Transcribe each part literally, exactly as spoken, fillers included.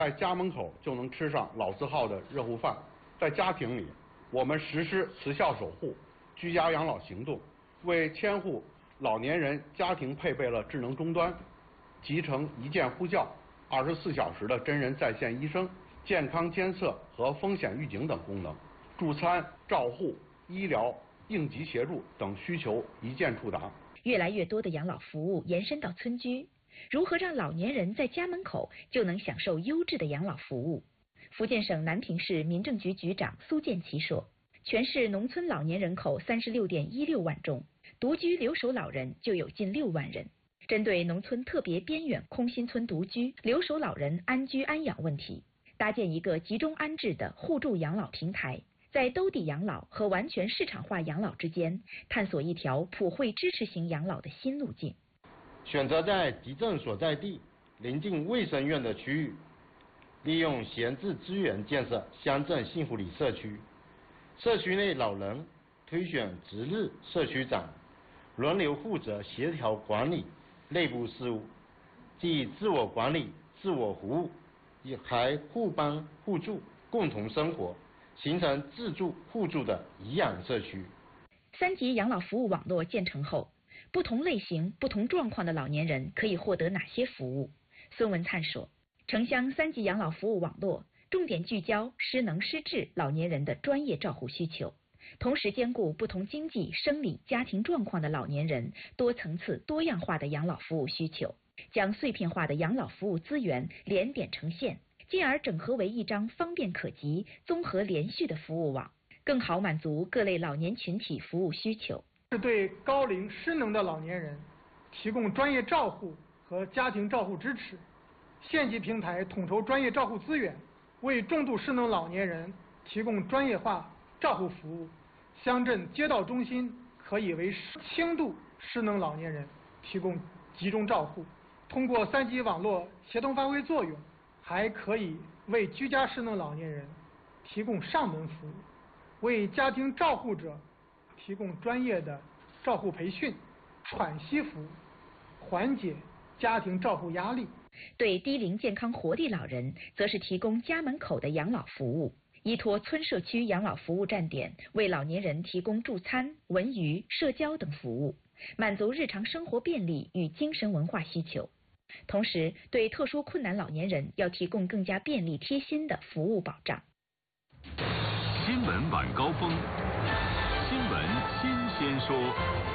在家门口就能吃上老字号的热乎饭。在家庭里，我们实施慈孝守护、居家养老行动，为千户老年人家庭配备了智能终端，集成一键呼叫、二十四小时的真人在线医生、健康监测和风险预警等功能，助餐、照护、医疗、应急协助等需求一键触达。 越来越多的养老服务延伸到村居，如何让老年人在家门口就能享受优质的养老服务？福建省南平市民政局局长苏建奇说，全市农村老年人口三十六点一六万中，独居留守老人就有近六万人。针对农村特别边远空心村独居留守老人安居安养问题，搭建一个集中安置的互助养老平台，在兜底养老和完全市场化养老之间，探索一条普惠支持型养老的新路径。 选择在集镇所在地临近卫生院的区域，利用闲置资源建设乡镇幸福里社区。社区内老人推选值日社区长，轮流负责协调管理内部事务，既自我管理、自我服务，也还互帮互助，共同生活，形成自助互助的颐养社区。 三级养老服务网络建成后，不同类型、不同状况的老年人可以获得哪些服务？孙文灿说，城乡三级养老服务网络重点聚焦失能失智老年人的专业照护需求，同时兼顾不同经济、生理、家庭状况的老年人多层次、多样化的养老服务需求，将碎片化的养老服务资源联点成线，进而整合为一张方便可及、综合连续的服务网，更好满足各类老年群体服务需求。 是对高龄失能的老年人提供专业照护和家庭照护支持。县级平台统筹专业照护资源，为重度失能老年人提供专业化照护服务。乡镇街道中心可以为轻度失能老年人提供集中照护。通过三级网络协同发挥作用，还可以为居家失能老年人提供上门服务，为家庭照护者提供专业的照护培训、喘息服务，缓解家庭照护压力。 对低龄健康活力老人，则是提供家门口的养老服务，依托村社区养老服务站点，为老年人提供助餐、文娱、社交等服务，满足日常生活便利与精神文化需求。同时，对特殊困难老年人要提供更加便利贴心的服务保障。 新闻晚高峰，新闻新鲜说。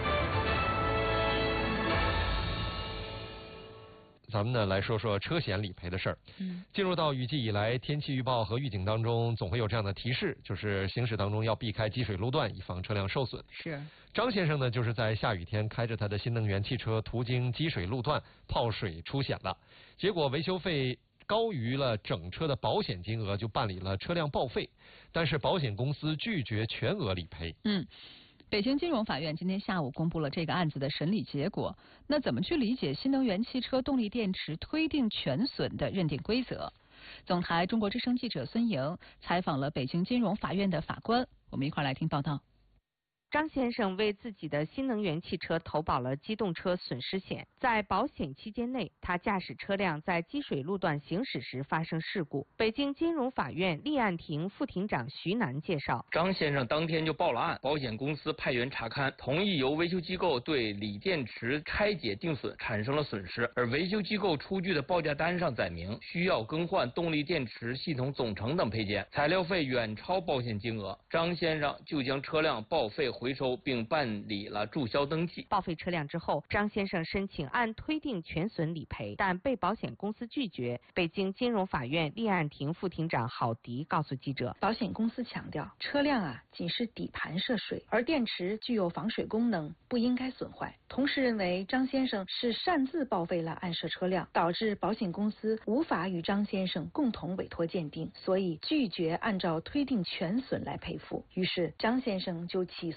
咱们呢来说说车险理赔的事儿。嗯，进入到雨季以来，天气预报和预警当中总会有这样的提示，就是行驶当中要避开积水路段，以防车辆受损。 是。 张先生呢，就是在下雨天开着他的新能源汽车途经积水路段泡水出险了，结果维修费高于了整车的保险金额，就办理了车辆报废，但是保险公司拒绝全额理赔。 嗯。北京金融法院今天下午公布了这个案子的审理结果。那怎么去理解新能源汽车动力电池推定全损的认定规则？总台中国之声记者孙莹采访了北京金融法院的法官，我们一块来听报道。 张先生为自己的新能源汽车投保了机动车损失险，在保险期间内，他驾驶车辆在积水路段行驶时发生事故。北京金融法院立案庭副庭长徐楠介绍， 张先生当天就报了案，保险公司派员查勘，同意由维修机构对锂电池拆解定损，产生了损失，而维修机构出具的报价单上载明需要更换动力电池系统总成等配件，材料费远超保险金额，张先生就将车辆报废回收并办理了注销登记。 报废车辆之后，张先生申请按推定全损理赔，但被保险公司拒绝。北京金融法院立案庭副庭长郝迪告诉记者， 保险公司强调，车辆啊仅是底盘涉水，而电池具有防水功能，不应该损坏。同时认为张先生是擅自报废了案涉车辆，导致保险公司无法与张先生共同委托鉴定，所以拒绝按照推定全损来赔付。于是张先生就起诉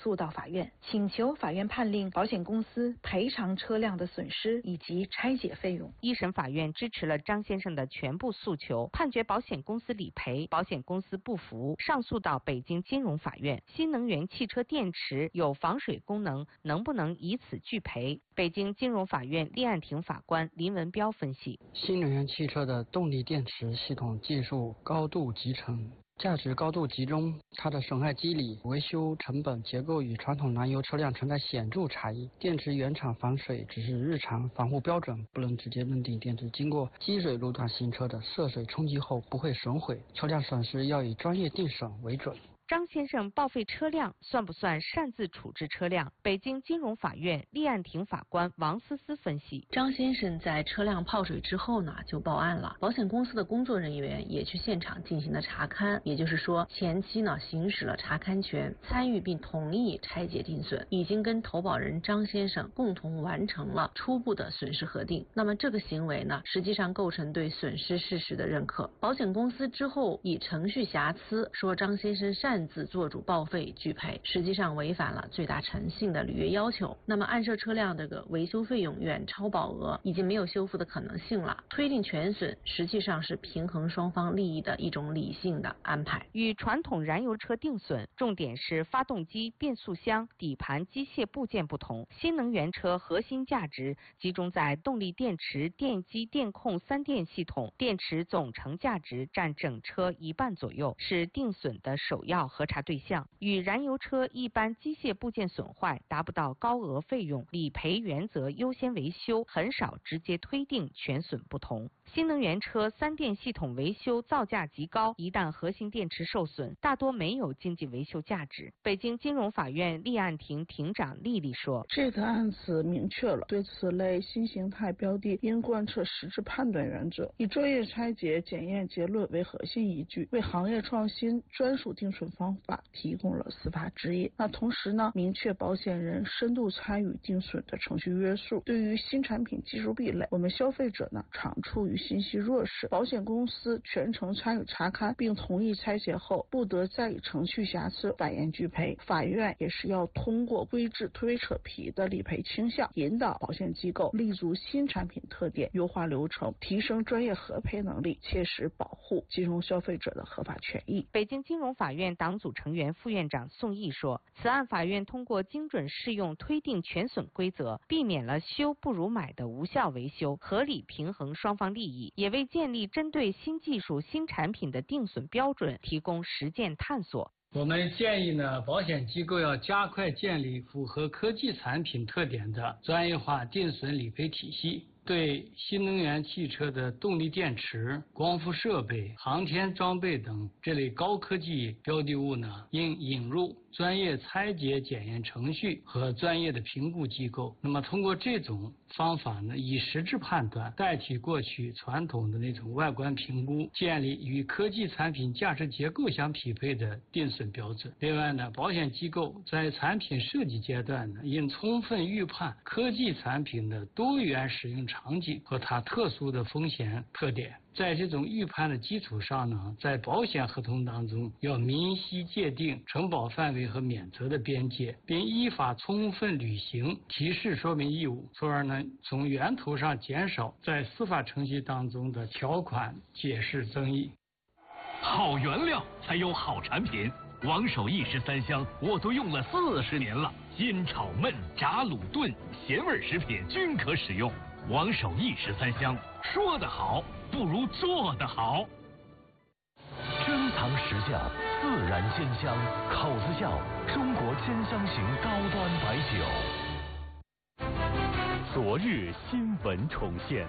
诉到法院，请求法院判令保险公司赔偿车辆的损失以及拆解费用。 一审法院支持了张先生的全部诉求，判决保险公司理赔，保险公司不服，上诉到北京金融法院。新能源汽车电池有防水功能，能不能以此拒赔？北京金融法院立案庭法官林文彪分析： 新能源汽车的动力电池系统技术高度集成，价值高度集中，它的损害机理、维修成本结构与传统燃油车辆存在显著差异。电池原厂防水只是日常防护标准，不能直接认定电池经过积水路段行车的涉水冲击后不会损毁，车辆损失要以专业定损为准。 张先生报废车辆算不算擅自处置车辆？北京金融法院立案庭法官王思思分析： 张先生在车辆泡水之后呢，就报案了。保险公司的工作人员也去现场进行了查勘，也就是说，前期呢行使了查勘权，参与并同意拆解定损，已经跟投保人张先生共同完成了初步的损失核定。那么这个行为呢，实际上构成对损失事实的认可。保险公司之后以程序瑕疵说张先生擅自做主报废拒赔，实际上违反了最大诚信的履约要求。那么暗涉车辆这个维修费用远超保额，已经没有修复的可能性了。推定全损实际上是平衡双方利益的一种理性的安排。 与传统燃油车定损重点是发动机、变速箱、底盘机械部件不同，新能源车核心价值集中在动力电池、电机、电控三电系统，电池总成价值占整车一半左右，是定损的首要核查对象。与燃油车一般机械部件损坏达不到高额费用，理赔原则优先维修，很少直接推定全损不同。新能源车三电系统维修造价极高，一旦核心电池受损，大多没有经济维修价值。北京金融法院立案庭庭长丽丽说： 这个案子明确了对此类新形态标的应贯彻实质判断原则，以专业拆解检验结论为核心依据，为行业创新专属定损方法提供了司法指引。那同时呢，明确保险人深度参与定损的程序约束。对于新产品技术壁垒，我们消费者呢常处于信息弱势，保险公司全程参与查勘并同意拆解后，不得再以程序瑕疵反言拒赔。法院也是要通过规制推扯皮的理赔倾向，引导保险机构立足新产品特点，优化流程，提升专业核赔能力，切实保护金融消费者的合法权益。 北京金融法院党组成员、副院长宋毅说，此案法院通过精准适用推定全损规则，避免了修不如买的无效维修，合理平衡双方利益，也为建立针对新技术、新产品的定损标准提供实践探索。 我们建议呢，保险机构要加快建立符合科技产品特点的专业化定损理赔体系，对新能源汽车的动力电池、光伏设备、航天装备等这类高科技标的物呢，应引入专业拆解检验程序和专业的评估机构。那么通过这种方法呢，以实质判断代替过去传统的那种外观评估，建立与科技产品价值结构相匹配的定损标准。另外呢，保险机构在产品设计阶段呢，应充分预判科技产品的多元使用场场景和它特殊的风险特点，在这种预判的基础上呢，在保险合同当中要明晰界定承保范围和免责的边界，并依法充分履行提示说明义务，从而呢从源头上减少在司法程序当中的条款解释争议。 好原料才有好产品，王守义十三香我都用了四十年了，煎炒焖炸卤炖咸味食品均可使用。王守义十三香，说得好不如做得好。珍藏实窖，自然鲜香，口子窖，中国鲜香型高端白酒。昨日新闻重现，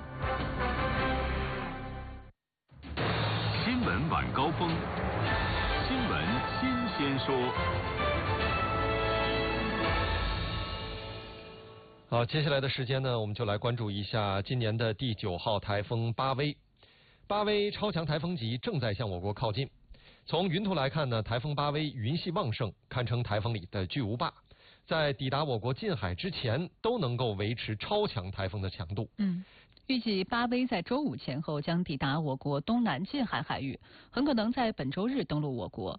新闻晚高峰，新闻新鲜说。 好，接下来的时间呢，我们就来关注一下今年的第九号台风巴威。巴威超强台风级正在向我国靠近。从云图来看呢，台风巴威云系旺盛，堪称台风里的巨无霸，在抵达我国近海之前都能够维持超强台风的强度。 嗯。预计巴威在周五前后将抵达我国东南近海海域，很可能在本周日登陆我国。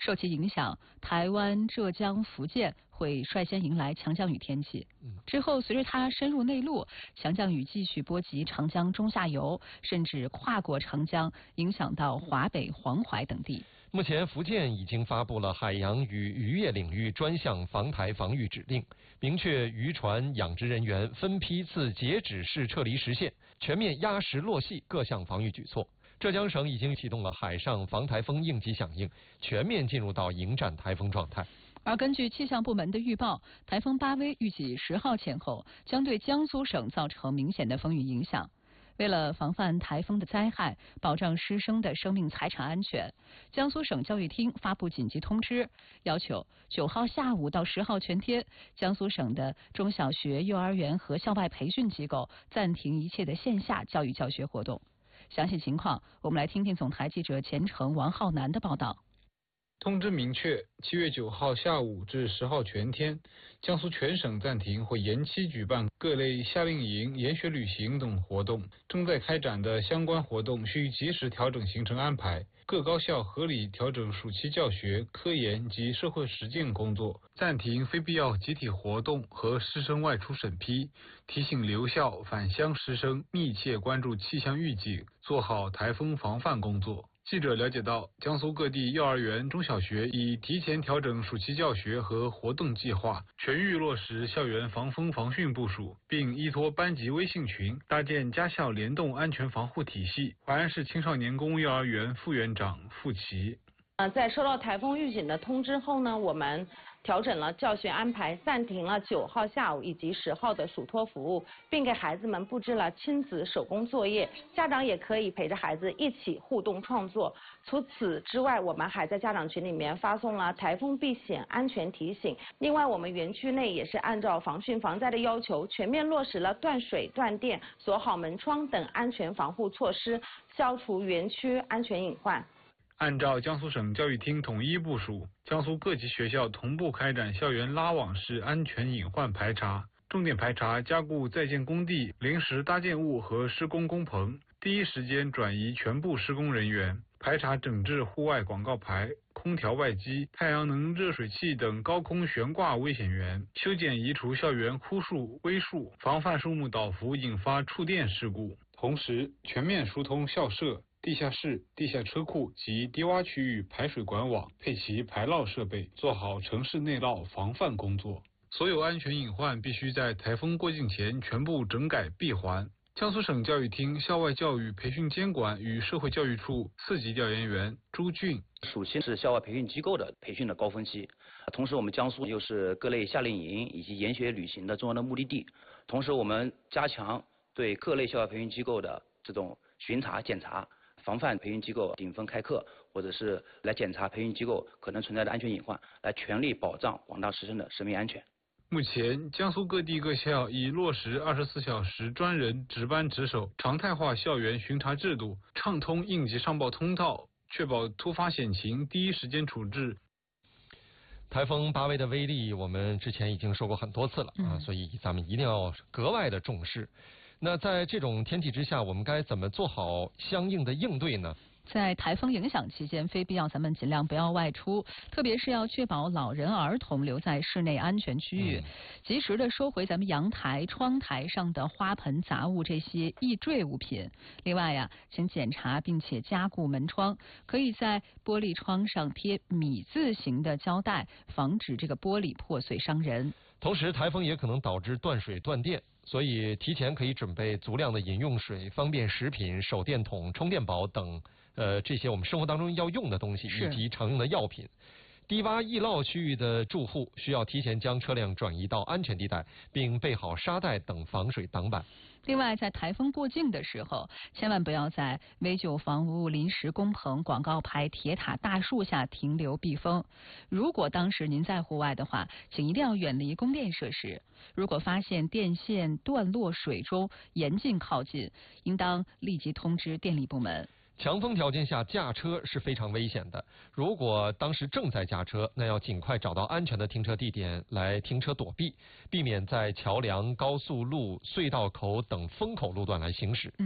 受其影响，台湾、浙江、福建会率先迎来强降雨天气。之后，随着它深入内陆，强降雨继续波及长江中下游，甚至跨过长江，影响到华北、黄淮等地。 目前，福建已经发布了海洋与渔业领域专项防台防御指令，明确渔船养殖人员分批次截止式撤离时限，全面压实落细各项防御举措。浙江省已经启动了海上防台风应急响应，全面进入到迎战台风状态。 而根据气象部门的预报，台风巴威预计十号前后将对江苏省造成明显的风雨影响。为了防范台风的灾害，保障师生的生命财产安全，江苏省教育厅发布紧急通知，要求九号下午到十号全天，江苏省的中小学、幼儿园和校外培训机构暂停一切的线下教育教学活动。详细情况，我们来听听总台记者钱程、王浩南的报道。 通知明确，七月九号下午至十号全天，江苏全省暂停或延期举办各类夏令营、研学旅行等活动。正在开展的相关活动需及时调整行程安排，各高校合理调整暑期教学、科研及社会实践工作，暂停非必要集体活动和师生外出审批。提醒留校返乡师生密切关注气象预警，做好台风防范工作。记者了解到，江苏各地幼儿园、中小学已提前调整暑期教学和活动计划，全域落实校园防风防汛部署，并依托班级微信群，搭建家校联动安全防护体系。淮安市青少年宫幼儿园副园长付琦。 呃，在收到台风预警的通知后呢，我们调整了教学安排，暂停了九号下午以及十号的暑托服务，并给孩子们布置了亲子手工作业，家长也可以陪着孩子一起互动创作。除此之外，我们还在家长群里面发送了台风避险安全提醒。另外，我们园区内也是按照防汛防灾的要求，全面落实了断水、断电、锁好门窗等安全防护措施，消除园区安全隐患。 按照江苏省教育厅统一部署，江苏各级学校同步开展校园拉网式安全隐患排查，重点排查加固在建工地、临时搭建物和施工工棚，第一时间转移全部施工人员，排查整治户外广告牌、空调外机、太阳能热水器等高空悬挂危险源，修剪移除校园枯树、危树，防范树木倒伏引发触电事故。同时，全面疏通校舍、地下室、地下车库及低洼区域排水管网，配齐排涝设备，做好城市内涝防范工作。所有安全隐患必须在台风过境前全部整改闭环。江苏省教育厅校外教育培训监管与社会教育处四级调研员朱俊。 暑期是校外培训机构的培训的高峰期，同时我们江苏又是各类夏令营以及研学旅行的重要的目的地，同时我们加强对各类校外培训机构的这种巡查检查，防范培训机构顶风开课，或者是来检查培训机构可能存在的安全隐患，来全力保障广大师生的生命安全。 目前，江苏各地各校已落实二十四小时专人值班值守、常态化校园巡查制度，畅通应急上报通道，确保突发险情第一时间处置。 台风巴威的威力，我们之前已经说过很多次了啊，所以咱们一定要格外的重视。那在这种天气之下，我们该怎么做好相应的应对呢？ 在台风影响期间，非必要咱们尽量不要外出，特别是要确保老人儿童留在室内安全区域，嗯、及时的收回咱们阳台、窗台上的花盆、杂物这些易坠物品。另外呀，请检查并且加固门窗，可以在玻璃窗上贴米字形的胶带，防止这个玻璃破碎伤人。 同时，台风也可能导致断水断电，所以提前可以准备足量的饮用水、方便食品、手电筒、充电宝等。呃，这些我们生活当中要用的东西，以及常用的药品。低洼易涝区域的住户需要提前将车辆转移到安全地带，并备好沙袋等防水挡板。 另外，在台风过境的时候，千万不要在危旧房屋、临时工棚、广告牌、铁塔、大树下停留避风。如果当时您在户外的话，请一定要远离供电设施。如果发现电线断落水中，严禁靠近，应当立即通知电力部门。 强风条件下驾车是非常危险的，如果当时正在驾车，那要尽快找到安全的停车地点来停车躲避，避免在桥梁、高速路、隧道口等风口路段来行驶。 嗯，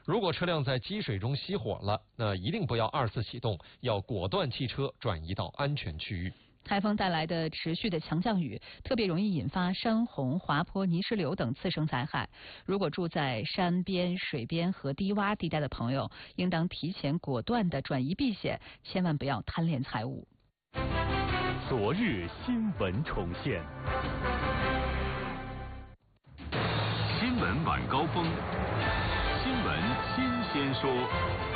如果车辆在积水中熄火了，那一定不要二次启动，要果断弃车，转移到安全区域。 台风带来的持续的强降雨，特别容易引发山洪、滑坡、泥石流等次生灾害。如果住在山边、水边和低洼地带的朋友，应当提前果断的转移避险，千万不要贪恋财物。 昨日新闻重现，新闻晚高峰，新闻新鲜说。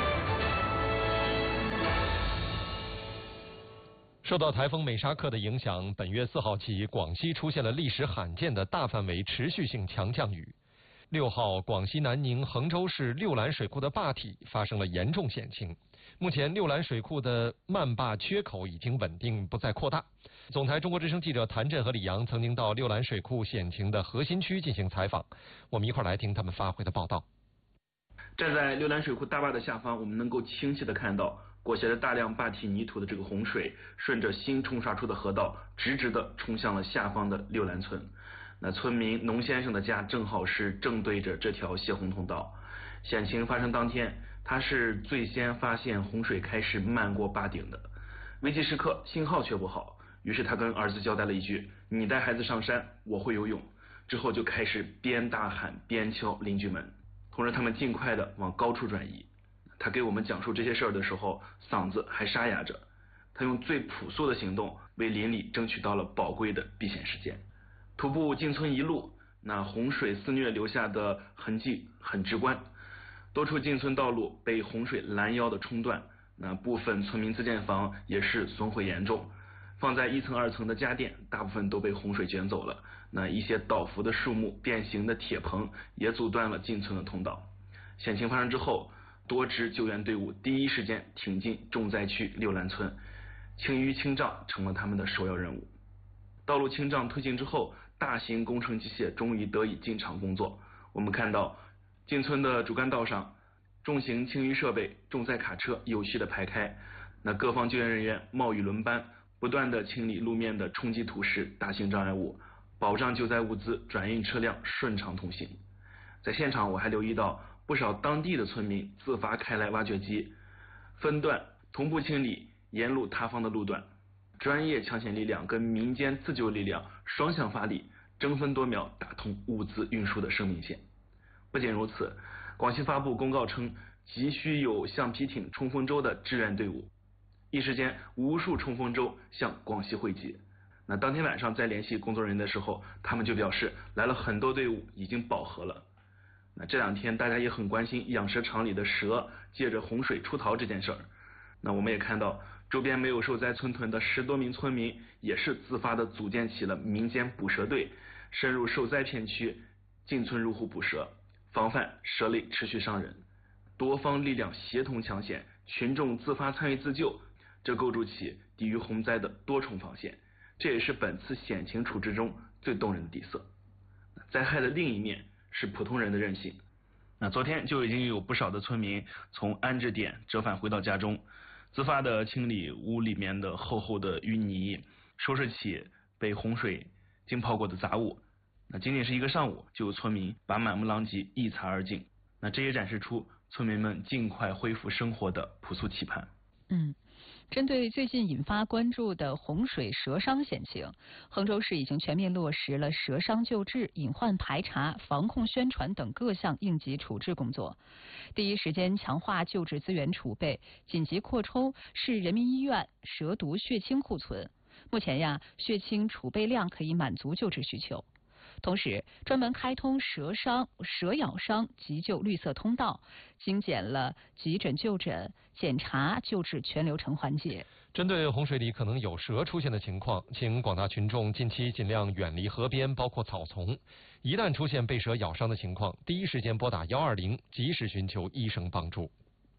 受到台风美沙克的影响，本月四号起，广西出现了历史罕见的大范围持续性强降雨。六号，广西南宁衡州市六兰水库的坝体发生了严重险情。目前，六兰水库的漫坝缺口已经稳定，不再扩大。总台中国之声记者谭震和李阳曾经到六兰水库险情的核心区进行采访，我们一块来听他们发回的报道。 站在六兰水库大坝的下方，我们能够清晰地看到裹挟着大量坝体泥土的这个洪水，顺着新冲刷出的河道，直直地冲向了下方的六兰村。那村民农先生的家正好是正对着这条泄洪通道。险情发生当天，他是最先发现洪水开始漫过坝顶的。危急时刻，信号却不好，于是他跟儿子交代了一句：“你带孩子上山，我会游泳。”之后就开始边大喊边敲邻居门，同时他们尽快的往高处转移。他给我们讲述这些事儿的时候，嗓子还沙哑着。他用最朴素的行动为邻里争取到了宝贵的避险时间。徒步进村一路，那洪水肆虐留下的痕迹很直观，多处进村道路被洪水拦腰的冲断，那部分村民自建房也是损毁严重，放在一层二层的家电大部分都被洪水卷走了，那一些倒伏的树木、变形的铁棚也阻断了进村的通道。险情发生之后，多支救援队伍第一时间挺进重灾区六兰村，清淤清障成了他们的首要任务。道路清障推进之后，大型工程机械终于得以进场工作。我们看到进村的主干道上，重型清淤设备、重载卡车有序的排开，那各方救援人员冒雨轮班，不断的清理路面的冲击土石、大型障碍物，保障救灾物资转运车辆顺畅通行。在现场我还留意到不少当地的村民自发开来挖掘机，分段同步清理沿路塌方的路段，专业抢险力量跟民间自救力量双向发力，争分夺秒打通物资运输的生命线。不仅如此，广西发布公告称，急需有橡皮艇、冲锋舟的支援队伍。一时间，无数冲锋舟向广西汇集。那当天晚上在联系工作人员的时候，他们就表示来了很多队伍，已经饱和了。那这两天大家也很关心养蛇场里的蛇借着洪水出逃这件事儿。那我们也看到周边没有受灾村屯的十多名村民也是自发的组建起了民间捕蛇队，深入受灾片区，进村入户捕蛇，防范蛇类持续伤人。多方力量协同抢险，群众自发参与自救，这构筑起抵御洪灾的多重防线，这也是本次险情处置中最动人的底色。灾害的另一面是普通人的韧性。那昨天就已经有不少的村民从安置点折返回到家中，自发的清理屋里面的厚厚的淤泥，收拾起被洪水浸泡过的杂物。那仅仅是一个上午，就有村民把满目狼藉一扫而尽。那这也展示出村民们尽快恢复生活的朴素期盼。 嗯。针对最近引发关注的洪水蛇伤险情，衡州市已经全面落实了蛇伤救治、隐患排查、防控宣传等各项应急处置工作，第一时间强化救治资源储备，紧急扩充市人民医院蛇毒血清库存。目前呀，血清储备量可以满足救治需求。同时，专门开通蛇伤、蛇咬伤急救绿色通道，精简了急诊就诊、检查、救治全流程环节。 针对洪水里可能有蛇出现的情况，请广大群众近期尽量远离河边，包括草丛。一旦出现被蛇咬伤的情况，第一时间拨打一二零，及时寻求医生帮助。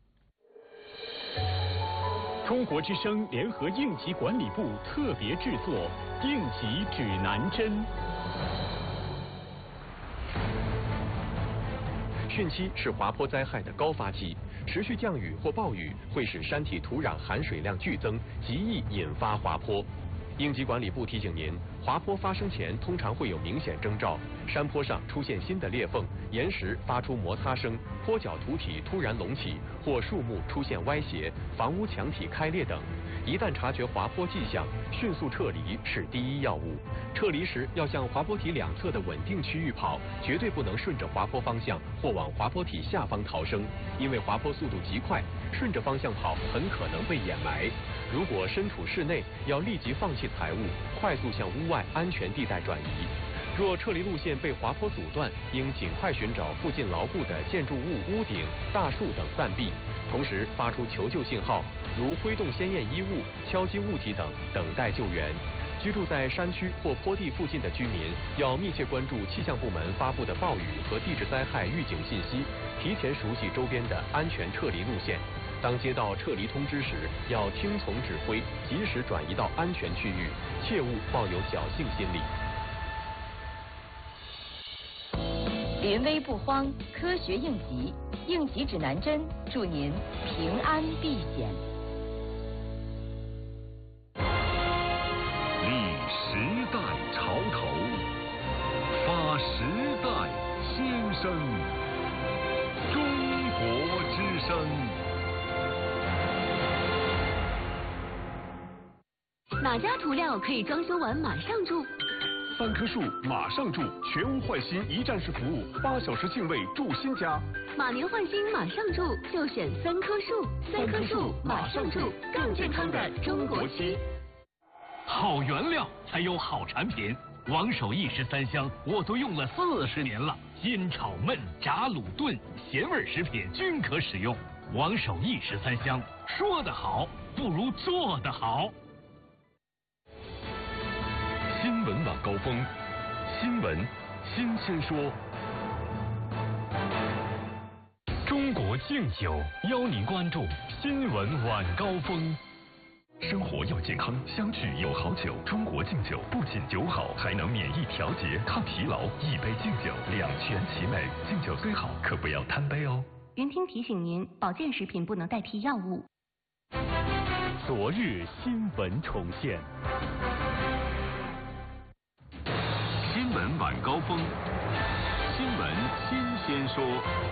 中国之声联合应急管理部特别制作《应急指南针》。汛期是滑坡灾害的高发期，持续降雨或暴雨会使山体土壤含水量剧增，极易引发滑坡。应急管理部提醒您， 滑坡发生前通常会有明显征兆，山坡上出现新的裂缝，岩石发出摩擦声，坡脚土体突然隆起，或树木出现歪斜，房屋墙体开裂等。一旦察觉滑坡迹象，迅速撤离是第一要务。撤离时要向滑坡体两侧的稳定区域跑，绝对不能顺着滑坡方向或往滑坡体下方逃生，因为滑坡速度极快，顺着方向跑很可能被掩埋。如果身处室内，要立即放弃财物，快速向屋外安全地带转移。若撤离路线被滑坡阻断，应尽快寻找附近牢固的建筑物、屋顶、大树等暂避，同时发出求救信号，如挥动鲜艳衣物、敲击物体等，等待救援。居住在山区或坡地附近的居民要密切关注气象部门发布的暴雨和地质灾害预警信息，提前熟悉周边的安全撤离路线。当接到撤离通知时，要听从指挥，及时转移到安全区域，切勿抱有侥幸心理。 临危不慌，科学应急，应急指南针，祝您平安避险。 立时代潮头，发时代先声，中国之声。 哪家涂料可以装修完马上住？ 三棵树马上住，全屋换新一站式服务，八小时净位住新家。 马年换新马上住，就选三棵树。三棵树马上住，更健康的中国区。 好原料才有好产品，王守义十三香我都用了四十年了，煎炒焖炸卤炖咸味食品均可使用。王守义十三香，说得好不如做得好。 新闻晚高峰，新闻新鲜说。 中国敬酒邀您关注新闻晚高峰。 生活要健康，相聚有好酒。中国敬酒不仅酒好，还能免疫调节、抗疲劳。一杯敬酒，两全其美。敬酒虽好，可不要贪杯哦。 云听提醒您，保健食品不能代替药物。 昨日新闻重现。 新闻晚高峰，新闻新鲜说。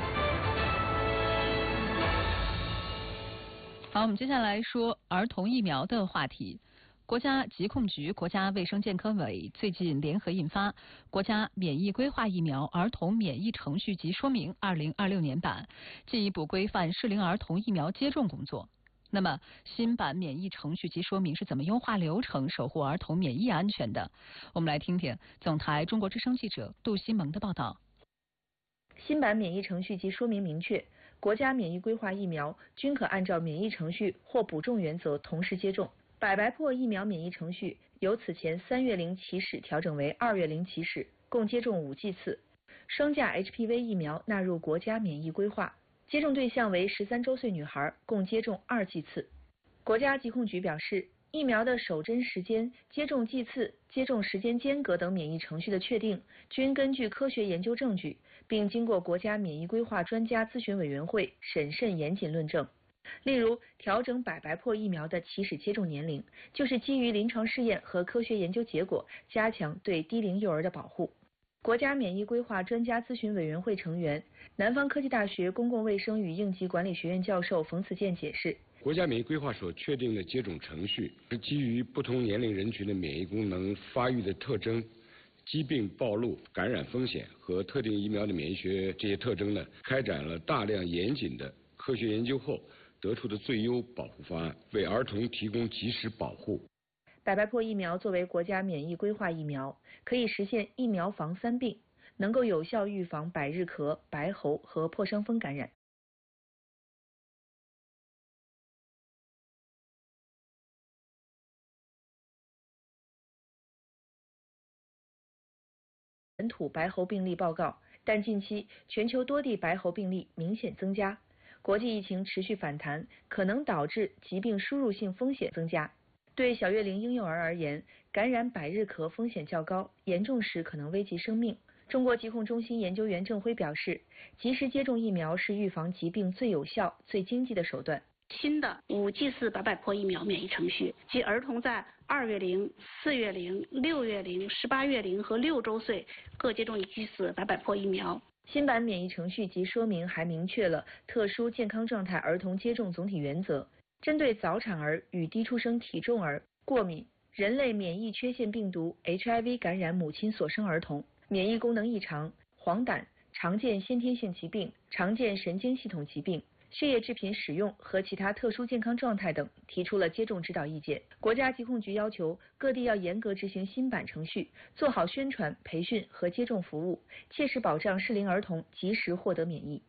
好，我们接下来说儿童疫苗的话题。国家疾控局、国家卫生健康委最近联合印发《国家免疫规划疫苗儿童免疫程序及说明（二零二六年版）》，进一步规范适龄儿童疫苗接种工作。那么，新版免疫程序及说明是怎么优化流程，守护儿童免疫安全的？我们来听听总台中国之声记者杜新萌的报道。 新版免疫程序及说明明确，国家免疫规划疫苗均可按照免疫程序或补种原则同时接种。百白破疫苗免疫程序由此前三月龄起始调整为二月龄起始，共接种五剂次。双价 H P V 疫苗纳入国家免疫规划，接种对象为十三周岁女孩，共接种二剂次。国家疾控局表示，疫苗的首针时间、接种剂次、接种时间间隔等免疫程序的确定，均根据科学研究证据，并经过国家免疫规划专家咨询委员会审慎严谨论证。例如，调整百白破疫苗的起始接种年龄，就是基于临床试验和科学研究结果，加强对低龄幼儿的保护。国家免疫规划专家咨询委员会成员、南方科技大学公共卫生与应急管理学院教授冯子健解释， 国家免疫规划所确定的接种程序是基于不同年龄人群的免疫功能发育的特征、疾病暴露、感染风险和特定疫苗的免疫学这些特征呢，开展了大量严谨的科学研究后得出的最优保护方案，为儿童提供及时保护。 百白破疫苗作为国家免疫规划疫苗，可以实现疫苗防三病，能够有效预防百日咳、白喉和破伤风感染。本土白喉病例报告，但近期全球多地白喉病例明显增加，国际疫情持续反弹，可能导致疾病输入性风险增加。对小月龄婴幼儿而言，感染百日咳风险较高，严重时可能危及生命。中国疾控中心研究员郑辉表示，及时接种疫苗是预防疾病最有效、最经济的手段。 新的五剂次白百破疫苗免疫程序，即儿童在二月龄、四月龄、六月龄、十八月龄和六周岁各接种一剂次白百破疫苗。 新版免疫程序及说明还明确了特殊健康状态儿童接种总体原则，针对早产儿与低出生体重儿、过敏、人类免疫缺陷病毒 H I V 感染母亲所生儿童、免疫功能异常、黄疸、常见先天性疾病、常见神经系统疾病、血液制品使用和其他特殊健康状态等提出了接种指导意见。国家疾控局要求各地要严格执行新版程序，做好宣传、培训和接种服务，切实保障适龄儿童及时获得免疫。